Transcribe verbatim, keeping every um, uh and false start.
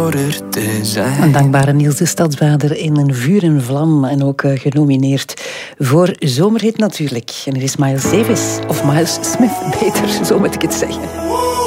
door er te zijn. Een dankbare Niels de Stadsbader in een vuur en vlam. En ook uh, genomineerd voor Zomerhit natuurlijk. En er is Miles Davis, of Miles Smith beter, zo moet ik het zeggen.